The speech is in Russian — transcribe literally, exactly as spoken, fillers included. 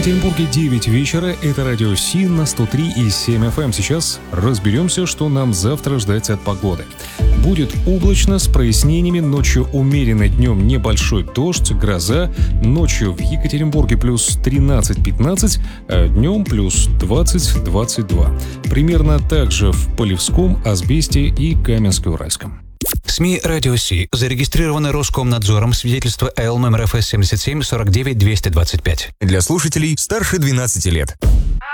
Екатеринбурге девять вечера. Это радио Си на сто три и семь эф эм. Сейчас разберемся, что нам завтра ждать от погоды. Будет облачно с прояснениями, ночью умеренно, днем небольшой дождь, гроза. Ночью в Екатеринбурге плюс тринадцать-пятнадцать, а днем плюс двадцать-двадцать два. Примерно так же в Полевском, Асбесте и Каменске-Уральском. СМИ «Радио Си» зарегистрированы Роскомнадзором, свидетельство эл номер эф эс семьдесят семь сорок девять двести двадцать пять. Для слушателей старше двенадцати лет.